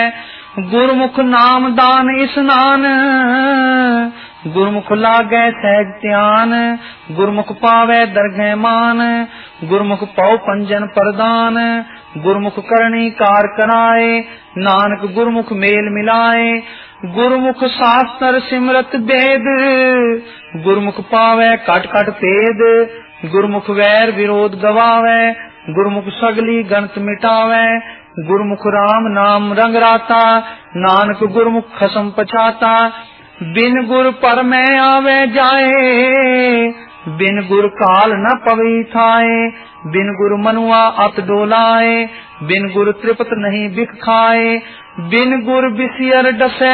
गुरमुख नाम दान स्नान, गुरमुख लागै सहज ध्यान, गुरमुख पावै दरगह मान, गुरमुख पौ पंजन प्रदान, गुरमुख करणी कार कराए, नानक गुरमुख मेल मिलाए, गुरमुख शास्त्र सिमरत वेद, गुरमुख पावै कट कट भेद, गुरमुख वैर विरोध गवावै, गुरमुख सगली गणत मिटावै, गुरमुख राम नाम रंग राता, नानक गुरमुख खसम पछाता, बिन गुर पर मैं आवे जाए, बिन गुर काल न पवी थाए, बिन गुर मनुआ अत डोलाए, बिन गुर त्रिपत नहीं बिख खाए, बिन गुर बिसियर डसै